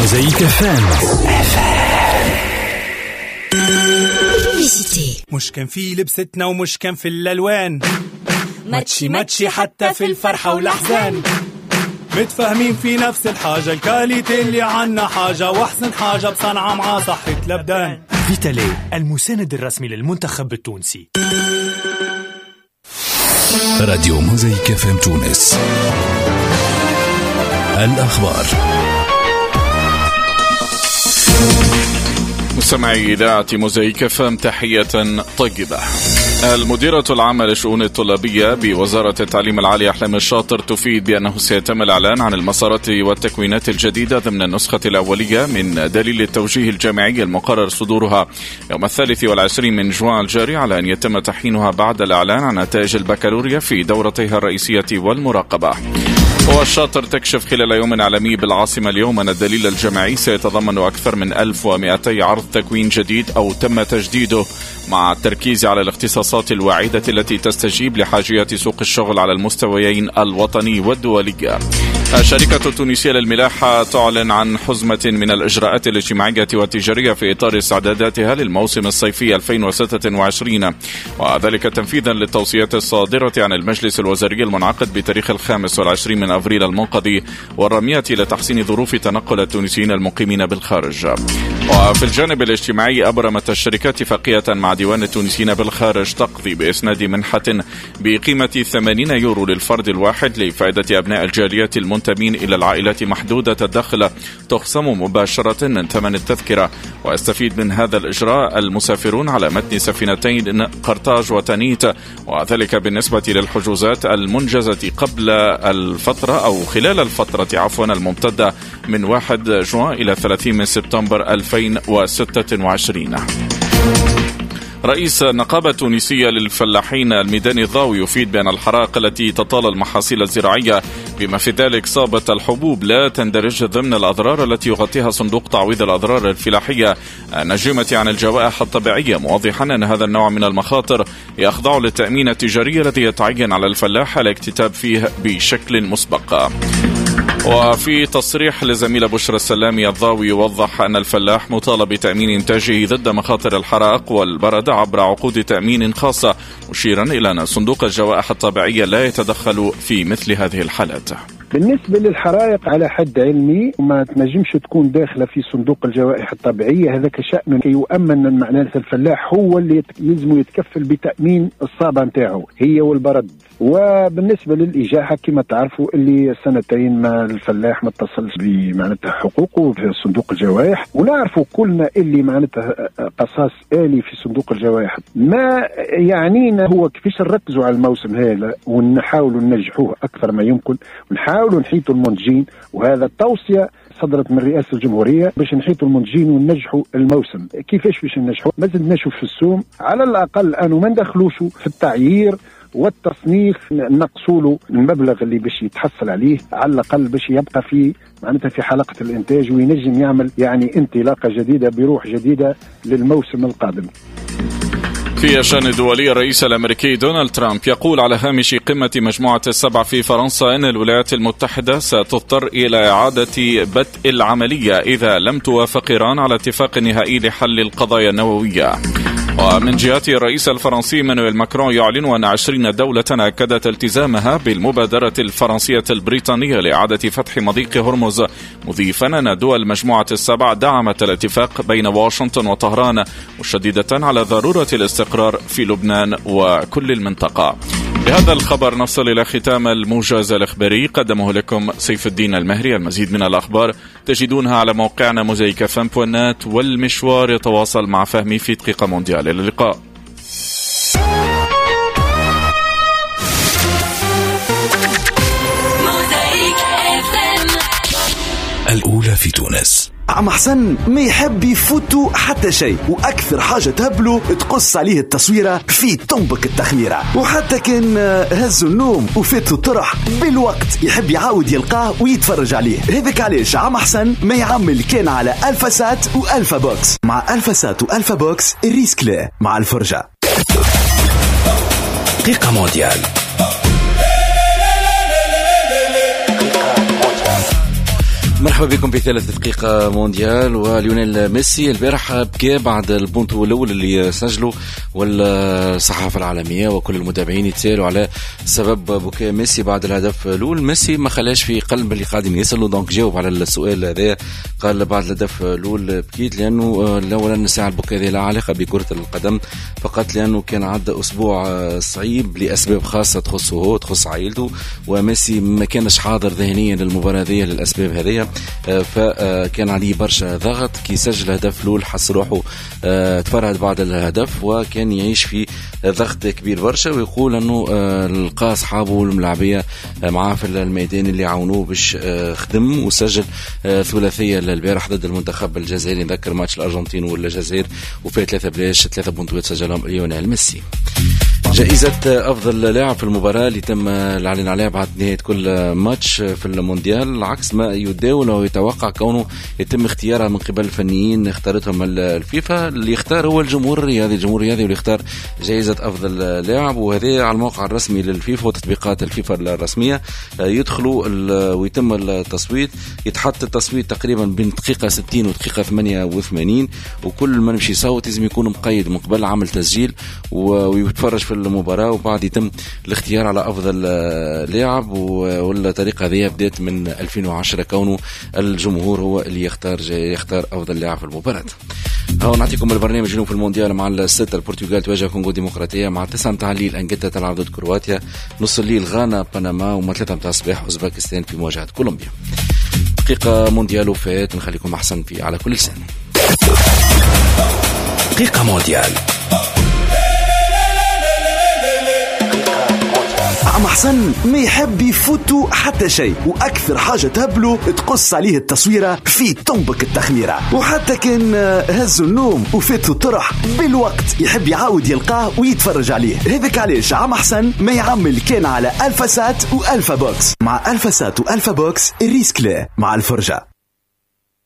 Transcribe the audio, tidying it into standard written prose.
موزايك FM. مش كان في لبستنا ومش كان في الألوان، ماتشي ماتشي حتى في الفرحة والأحزان، متفاهمين في نفس الحاجة، الكاليتي اللي عنا حاجة وأحسن حاجة بصنعة مع صحة لبدان. فيتالي المساند الرسمي للمنتخب التونسي. راديو موزايك FM تونس. الأخبار. مستمعي إذاعة موزايك FM، تحية طيبة. المديرة العامة للشؤون الطلابية بوزارة التعليم العالي أحلام الشاطر تفيد بأنه سيتم الإعلان عن المسارات والتكوينات الجديدة ضمن النسخة الأولية من دليل التوجيه الجامعي المقرر صدورها يوم 23 من جوان الجاري، على أن يتم تحيينها بعد الإعلان عن نتائج البكالوريا في دورتيها الرئيسية والمراقبة. والشاطر تكشف خلال يوم عالمي بالعاصمة اليوم أن الدليل الجامعي سيتضمن أكثر من 1200 عرض تكوين جديد أو تم تجديده، مع التركيز على الاختصاصات الواعدة التي تستجيب لحاجيات سوق الشغل على المستويين الوطني والدولي. الشركة التونسية للملاحة تعلن عن حزمة من الإجراءات الاجتماعية والتجارية في إطار استعداداتها للموسم الصيفي 2026، وذلك تنفيذا للتوصيات الصادرة عن المجلس الوزاري المنعقد بتاريخ 25 من أبريل المنقضي، والرامية لتحسين ظروف تنقل التونسيين المقيمين بالخارج. وفي الجانب الاجتماعي، أبرمت الشركة اتفاقية مع ديوان التونسيين بالخارج تقضي بإسناد منحة بقيمة 80 يورو للفرد الواحد لفائدة أبناء الجاليات المنتمين إلى العائلات محدودة الدخل، تخصم مباشرة من ثمن التذكرة. ويستفيد من هذا الإجراء المسافرون على متن سفينتين قرطاج وتانيت، وذلك بالنسبة للحجوزات المنجزة قبل الفترة أو خلال الفترة الممتدة من 1 جوان إلى 30 من سبتمبر 2026. رئيس النقابة التونسية للفلاحين الميداني الضاوي يفيد بأن الحرائق التي تطال المحاصيل الزراعية بما في ذلك صابة الحبوب لا تندرج ضمن الأضرار التي يغطيها صندوق تعويض الأضرار الفلاحية الناجمة عن الجوائح الطبيعية، موضحا أن هذا النوع من المخاطر يخضع للتأمين التجاري الذي يتعين على الفلاح الاكتتاب فيه بشكل مسبق. وفي تصريح لزميلة بشرى السلامي، الضاوي يوضح أن الفلاح مطالب بتأمين إنتاجه ضد مخاطر الحرائق والبرد عبر عقود تأمين خاصة، مشيرا إلى أن صندوق الجوائح الطبيعية لا يتدخل في مثل هذه الحالات. بالنسبة للحرائق على حد علمي ما تنجمش تكون داخلة في صندوق الجوائح الطبيعية، هذا كشأن كي يؤمن معناه الفلاح هو اللي يلزم يتكفل بتأمين الصابة نتاعه هي والبرد. وبالنسبة للإجاحة كما تعرفوا اللي سنتين ما الفلاح ما اتصلش بمعناتها حقوقه في صندوق الجوائح، ونعرفوا كلنا اللي معناتها قصاص آلي في صندوق الجوائح. ما يعنينا هو كيفاش نركزوا على الموسم هذا ونحاولوا ننجحوه أكثر ما يمكن، ونحاولوا نحيطوا المنتجين، وهذا التوصية صدرت من رئاسة الجمهورية باش نحيطوا المنتجين وننجحوا الموسم. كيفاش باش ننجحوا؟ ما زدناش في السوم، على الأقل أنه ما ندخلوش في التعيير والتصنيف، نقصوله المبلغ اللي باش يتحصل عليه على الأقل باش يبقى في معناتها في حلقة الإنتاج، وينجم يعمل يعني انطلاقة جديدة بروح جديدة للموسم القادم. في الشأن الدولي، الرئيس الأمريكي دونالد ترامب يقول على هامش قمة مجموعة ال7 في فرنسا أن الولايات المتحدة ستضطر إلى إعادة بدء العملية إذا لم توافق إيران على اتفاق نهائي لحل القضايا النووية. ومن جهته، الرئيس الفرنسي مانويل ماكرون يعلن أن 20 دولة أكدت التزامها بالمبادرة الفرنسية البريطانية لإعادة فتح مضيق هرمز، مضيفا أن دول مجموعة ال7 دعمت الاتفاق بين واشنطن وطهران، مشددة على ضرورة الاستقرار في لبنان وكل المنطقة. بهذا الخبر نصل إلى ختام الموجز الإخباري، قدمه لكم سيف الدين المهري. المزيد من الأخبار تجدونها على موقعنا موزايك FM.net، والمشوار يتواصل مع فهمي في دقيقة مونديال. إلى اللقاء. الأولى في تونس. عم حسن ما يحب يفوتوا حتى شيء، واكثر حاجه تهبله تقص عليه التصويره في تنبك التخميره، وحتى كان هزوا النوم وفاتوا الطرح بالوقت يحب يعاود يلقاه ويتفرج عليه. هذاك علاش عم حسن ما يعمل كان على ألفا سات وألفا بوكس. مع ألفا سات وألفا بوكس الريسك لا مع الفرجه. دقيقة مونديال. مرحبا بكم في 3 دقيقة مونديال. وليونيل ميسي البارح بكى بعد البونتو الأول اللي سجله، والصحافة العالمية وكل المتابعين يتسالوا على سبب بكاء ميسي بعد الهدف الأول. ميسي ما خلاش في قلب اللي قاعدين يسألوا، دونك جاوب على السؤال هذا. قال بعد الهدف الأول بكيت لأنه أولا ساعة البكاء هذه لا علاقة بكرة القدم فقط، لأنه كان عدى أسبوع صعيب لأسباب خاصة تخصه هو تخص عائلته، وميسي ما كانش حاضر ذهنيا للمباراة هذه للأسباب هذه، فكان عليه برشا ضغط. كي سجل الهدف الأول حس روحه تفرهد بعد الهدف وكان يعيش في ضغط كبير برشا، ويقول أنه لقى أصحابه والملاعبية معاه في الميدان اللي عاونوه باش خدم وسجل ثلاثية البارح ضد المنتخب الجزائري. نذكر ماتش الأرجنتين والجزائر وفيه 3 بونتوات سجلهم ليونيل ميسي. جائزة أفضل لاعب في المباراة اللي تم الإعلان عليها بعد نهاية كل ماتش في المونديال، عكس ما يداول ويتوقع كونه يتم اختيارها من قبل الفنيين اختارتهم الفيفا. اللي يختار هو الجمهور الرياضي واللي يختار جائزة أفضل لاعب، وهذا على الموقع الرسمي للفيفا وتطبيقات الفيفا الرسمية. يدخلوا ويتم التصويت. يتحط التصويت تقريبا بين دقيقة 60 ودقيقة 88، وكل من يمشي يصوت لازم يكون مقيد من قبل عمل تسجيل ويتفرج في المباراة، وبعد يتم الاختيار على أفضل لاعب. والطريقة هذه بدأت من 2010 كونه الجمهور هو اللي يختار أفضل لاعب في المباراة. هاو نعطيكم البرنامج اليوم في المونديال. مع 6 البرتغال تواجه كونغو ديمقراطية، مع 9 متاع الليل انجلترا تلعب ضد كرواتيا، نص الليل غانا بنما، وما 3 متاع الصباح اوزباكستان في مواجهة كولومبيا. دقيقة مونديال وفات، نخليكم أحسن في على كل لسان. دقيقة مونديال. عم حسن ما يحب يفوتو حتى شيء، واكثر حاجه تهبله تقص عليه التصويره في طنبك التخميره. وحتى كان هزوا النوم وفاتوا الطرح بالوقت يحب يعاود يلقاه ويتفرج عليه. هذاك علاش عم حسن ما يعمل كان على الفا سات والفا بوكس. مع الفا سات والفا بوكس الريسك لا مع الفرجه.